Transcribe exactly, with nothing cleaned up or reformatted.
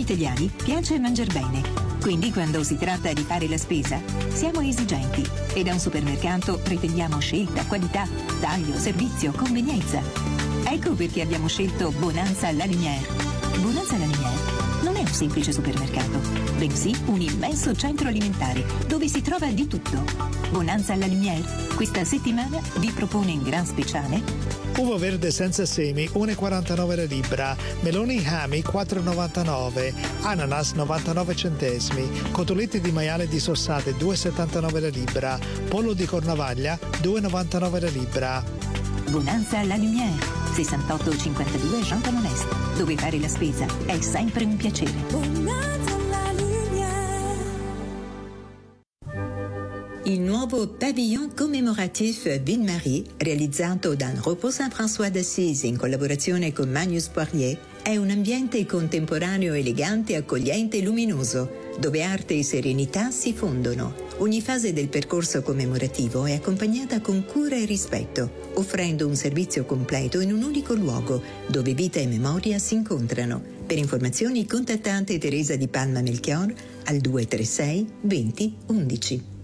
italiani piace mangiar bene. Quindi quando si tratta di fare la spesa, siamo esigenti e da un supermercato pretendiamo scelta, qualità, taglio, servizio, convenienza. Ecco perché abbiamo scelto Bonanza La Lumière. Bonanza La Lumière non è un semplice supermercato, bensì un immenso centro alimentare dove si trova di tutto. Bonanza La Lumière questa settimana vi propone in gran speciale uva verde senza semi uno e quarantanove la libra, meloni Hami quattro e novantanove, ananas novantanove centesimi, cotolette di maiale dissossate due e settantanove la libra, pollo di Cornavaglia due e novantanove la libra. Bonanza La Lumière, sessantotto cinquantadue Jean Talon Est, dove fare la spesa è sempre un piacere. Bonanza La Lumière. Il nuovo pavillon commémoratif Ville-Marie, realizzato da Repos Saint-François d'Assise in collaborazione con Magnus Poirier, è un ambiente contemporaneo elegante, accogliente e luminoso, dove arte e serenità si fondono. Ogni fase del percorso commemorativo è accompagnata con cura e rispetto, offrendo un servizio completo in un unico luogo, dove vita e memoria si incontrano. Per informazioni contattate Teresa Di Palma Melchior al due tre sei venti undici.